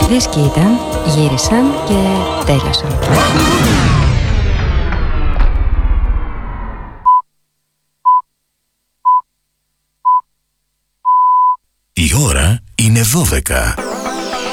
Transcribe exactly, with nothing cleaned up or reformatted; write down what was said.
Λες και ήταν, γύρισαν και τέλειωσαν. Η ώρα είναι δώδεκα.